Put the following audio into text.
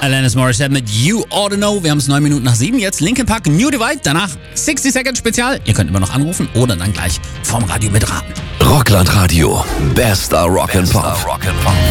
Alanis Morissette mit You Oughta Know. Wir haben es 7:09. Jetzt Linkin Park, New Divide. Danach 60 Second Spezial. Ihr könnt immer noch anrufen oder dann gleich vorm Radio mitraten. Rockland Radio. Bester Rock and Pop.